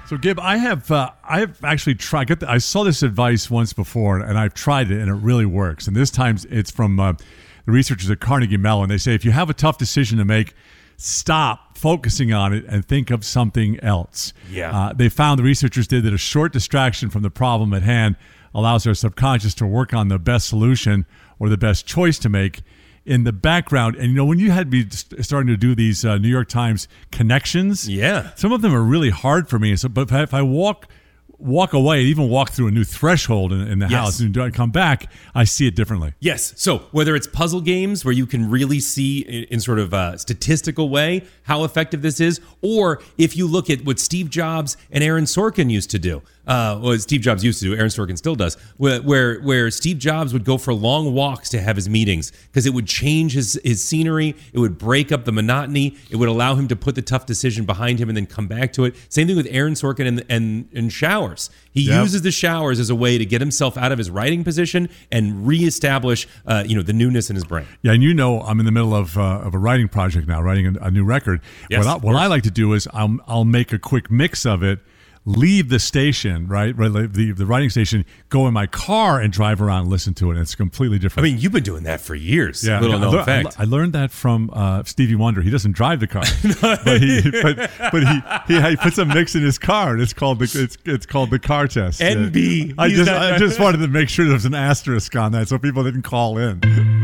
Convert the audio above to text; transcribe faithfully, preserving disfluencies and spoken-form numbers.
So, Gib, I have uh, I have actually tried. Get the, I saw this advice once before, and I've tried it, and it really works. And this time, it's from uh, the researchers at Carnegie Mellon. They say if you have a tough decision to make, stop focusing on it and think of something else. Yeah. Uh, they found the researchers did that a short distraction from the problem at hand allows our subconscious to work on the best solution or the best choice to make in the background. And, you know, when you had me starting to do these uh, New York Times connections, yeah, some of them are really hard for me. So, but if I, if I walk walk away, even walk through a new threshold in, in the yes. house and I come back, I see it differently. Yes. So whether it's puzzle games where you can really see in, in sort of a statistical way how effective this is, or if you look at what Steve Jobs and Aaron Sorkin used to do, uh, what Steve Jobs used to do, Aaron Sorkin still does, where where, where Steve Jobs would go for long walks to have his meetings because it would change his, his scenery, it would break up the monotony, it would allow him to put the tough decision behind him and then come back to it. Same thing with Aaron Sorkin and, and, and showers. He yep. uses the showers as a way to get himself out of his writing position and reestablish, uh, you know, the newness in his brain. Yeah, and you know, I'm in the middle of uh, of a writing project now, writing a, a new record. Yes, what I, what I like to do is I'll I'll make a quick mix of it, leave the station, right, right the the writing station, go in my car and drive around and listen to it. And it's completely different. I mean, you've been doing that for years. Yeah, little I, known lear- fact. I learned that from uh, Stevie Wonder. He doesn't drive the car, but he but, but he, he he puts a mix in his car, and it's called the it's it's called the car test. N B. I just I just wanted to make sure there was an asterisk on that so people didn't call in.